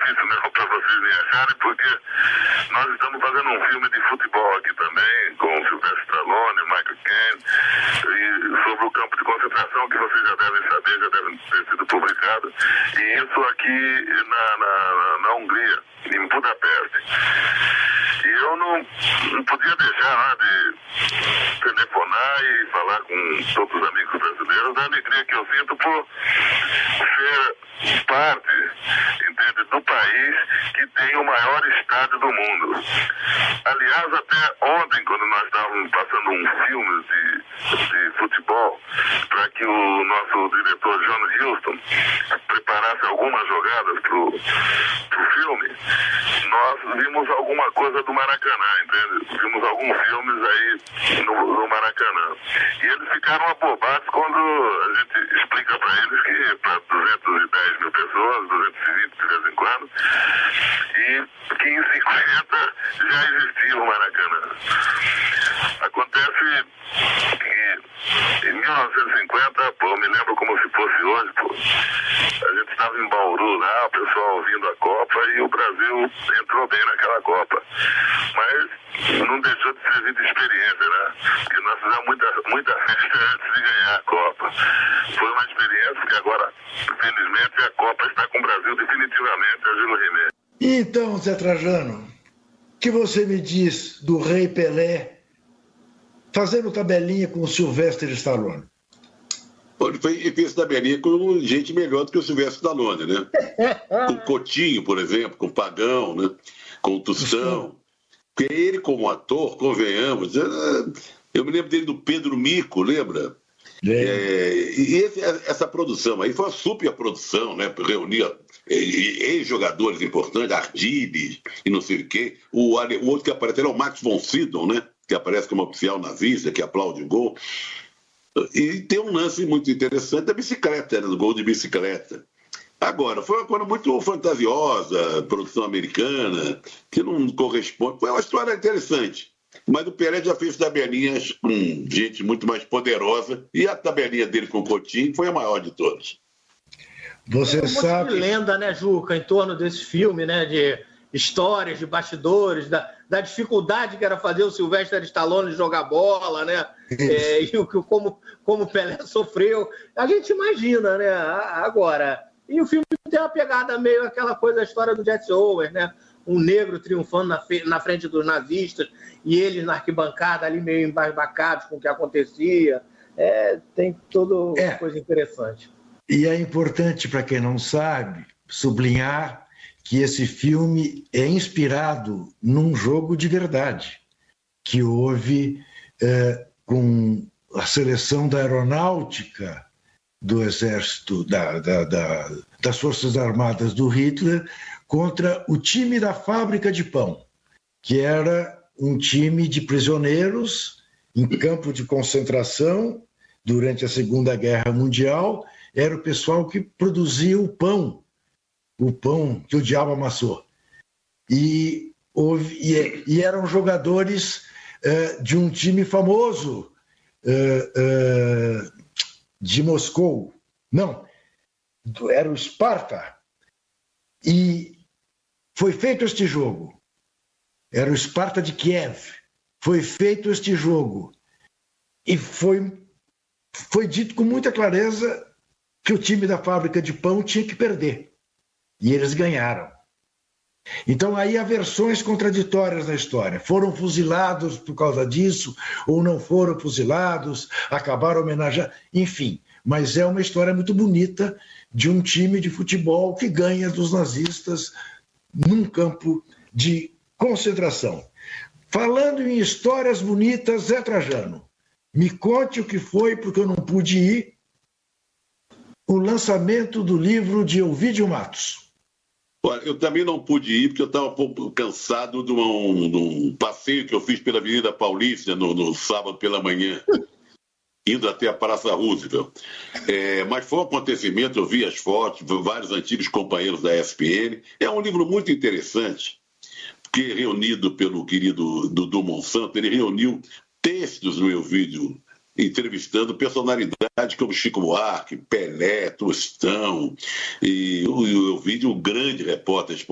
difícil mesmo para vocês me acharem, porque nós estamos fazendo um filme de futebol aqui também, com o Sylvester Stallone, Michael Caine, e sobre o campo de concentração, que vocês já devem saber, já devem ter sido publicado, e isso aqui na Hungria, em Budapeste. E eu não podia deixar de telefonar e falar com todos os amigos brasileiros da alegria que eu sinto por ser parte, entende, do país que tem o maior estádio do mundo. Aliás, até ontem, quando nós estávamos passando um filme de futebol, para que o nosso diretor John Huston preparasse algumas jogadas para o filme, nós vimos alguma coisa do Maracanã, entende? Vimos alguns filmes aí no Maracanã. E eles ficaram abobados quando a gente explica para eles que para 210 mil pessoas, 220 de vez em quando, e que em 50 já existia o Maracanã. Acontece que em 1950, eu me lembro como se fosse hoje, a gente estava em Bauru lá, o pessoal ouvindo a Copa, e o Brasil entrou bem naquela Copa. Mas não deixou de servir de experiência, né? Porque nós fizemos muita festa antes de ganhar a Copa. Foi uma experiência que agora, felizmente, a Copa está com o Brasil definitivamente, a Gil Rimet. Então, Zé Trajano, o que você me diz do Rei Pelé fazendo tabelinha com o Sylvester Stallone? Ele fez tabelinha com gente melhor do que o Sylvester Stallone, né? Com o Coutinho, por exemplo, com o Pagão, né? Com o Tostão. Porque ele, como ator, convenhamos, eu me lembro dele do Pedro Mico, lembra? E essa produção aí foi uma super produção, né? Reunia ex-jogadores importantes, Ardiles e não sei o quê. O outro que apareceu é o Max von Sydow, né? Que aparece como oficial nazista, que aplaude o gol. E tem um lance muito interessante da bicicleta, né? Do gol de bicicleta. Agora, foi uma coisa muito fantasiosa, produção americana, que não corresponde. Foi uma história interessante. Mas o Pelé já fez tabelinhas com gente muito mais poderosa, e a tabelinha dele com o Coutinho foi a maior de todas. Você sabe... de lenda, né, Juca, em torno desse filme, né, de histórias, de bastidores, da dificuldade que era fazer o Sylvester Stallone jogar bola, né, e como o Pelé sofreu. A gente imagina, né, agora... E o filme tem uma pegada meio aquela coisa da história do Jesse Owens, né? Um negro triunfando na frente dos nazistas e eles na arquibancada ali meio embasbacados com o que acontecia. Tem toda coisa interessante. E é importante, para quem não sabe, sublinhar que esse filme é inspirado num jogo de verdade que houve com a seleção da aeronáutica do exército, das Forças Armadas do Hitler, contra o time da fábrica de pão, que era um time de prisioneiros em campo de concentração durante a Segunda Guerra Mundial. Era o pessoal que produzia o pão que o diabo amassou. E eram jogadores de um time famoso, de Moscou. Não, era o Sparta. E foi feito este jogo. Era o Sparta de Kiev. Foi feito este jogo. E foi dito com muita clareza que o time da fábrica de pão tinha que perder. E eles ganharam. Então aí há versões contraditórias na história. Foram fuzilados por causa disso, ou não foram fuzilados, acabaram homenageando, enfim. Mas é uma história muito bonita de um time de futebol que ganha dos nazistas num campo de concentração. Falando em histórias bonitas, Zé Trajano, me conte o que foi, porque eu não pude ir, o lançamento do livro de Ovidio Matos. Olha, eu também não pude ir porque eu estava um pouco cansado de um passeio que eu fiz pela Avenida Paulista no sábado pela manhã, indo até a Praça Roosevelt. Mas foi um acontecimento, eu vi as fotos, vários antigos companheiros da ESPN. É um livro muito interessante, porque reunido pelo querido Dudu Monsanto, ele reuniu textos do Ovidio, entrevistando personalidades como Chico Buarque, Pelé, Tostão, e o Ovidio, um grande repórter esportivo.